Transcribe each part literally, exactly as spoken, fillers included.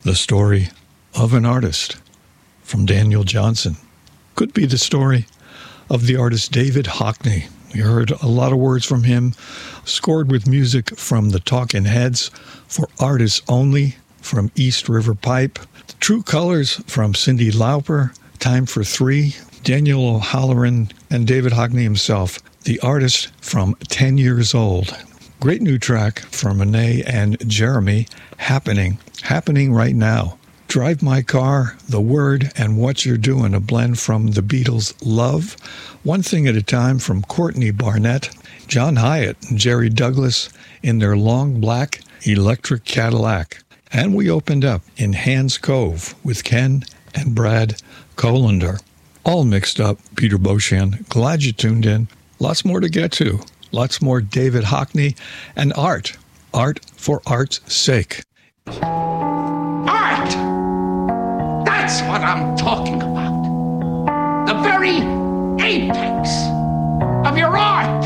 The story of an artist from Daniel Johnston. Could be the story of the artist David Hockney. You heard a lot of words from him, scored with music from the Talking Heads, For Artists Only from East River Pipe, True Colors from Cyndi Lauper, Time for Three, Daniel O'Halloran, and David Hockney himself, the artist from ten years old. Great new track from Renee and Jeremy, Happening, Happening Right Now. Drive My Car, The Word, and What You're Doing, a blend from the Beatles' Love, One Thing at a Time from Courtney Barnett, John Hyatt and Jerry Douglas in their long black electric Cadillac. And we opened up in Hands Cove with Ken and Brad Colander. All mixed up, Peter Beauchamp. Glad you tuned in. Lots more to get to. Lots more David Hockney and art. Art for art's sake. Art! That's what I'm talking about. The very apex of your art.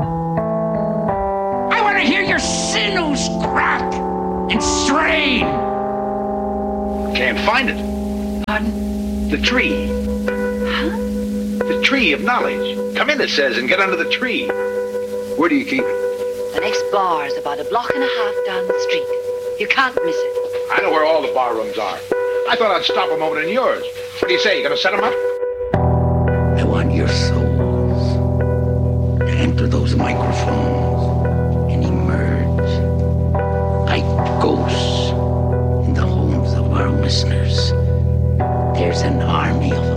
I want to hear your sinews crack and strain. Can't find it. Pardon? The tree. Huh? The tree of knowledge. Come in, it says, and get under the tree. Where do you keep it? The next bar is about a block and a half down the street. You can't miss it. I know where all the bar rooms are. I thought I'd stop them over in yours. What do you say? You gonna set them up? I want your souls to enter those microphones and emerge like ghosts in the homes of our listeners. There's an army of